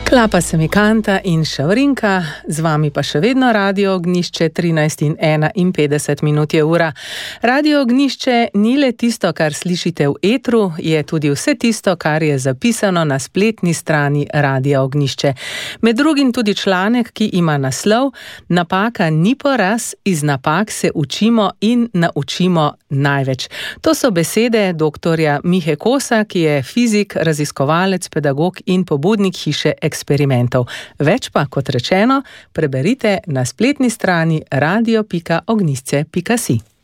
Klapa se mi Kanta in Šavrinka, z vami pa še vedno Radio Ognjišče, 13:51 je ura. Radio Ognjišče ni le tisto, kar slišite v etru, je tudi vse tisto, kar je zapisano na spletni strani Radia Ognjišče. Med drugim tudi članek, ki ima naslov Napaka ni poraz, iz napak se učimo in naučimo največ. To so besede doktorja Mihe Kosa, ki je fizik, raziskovalec, pedagog in pobudnik hiše eksperimentov. Več pa, kot rečeno, preberite na spletni strani radio.ognjišče.si.